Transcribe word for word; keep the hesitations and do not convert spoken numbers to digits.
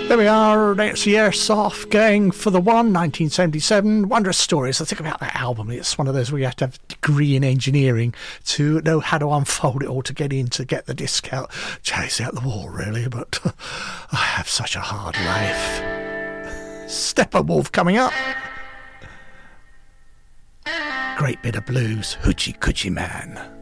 There we are, that's the Airsoft Gang for the One, nineteen seventy-seven. Wondrous Stories. I think about that album. It's one of those where you have to have a degree in engineering to know how to unfold it all to get in, to get the disc out, chase out the wall, really. But I have such a hard life. Steppenwolf coming up. Great bit of blues. Hoochie Coochie Man.